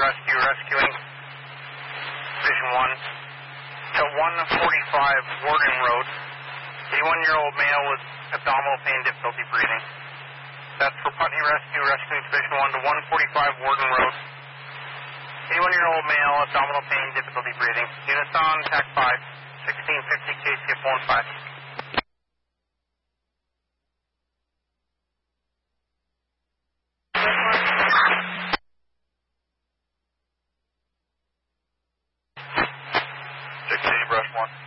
Rescue, rescuing Division 1 to 145 Warden Road. 81-year-old male with abdominal pain, difficulty breathing. That's for Putney Rescue, rescuing Division 1 to 145 Warden Road. 81-year-old male, abdominal pain, difficulty breathing. Units on TAC 5, 1650 KCF 15. Brush 1.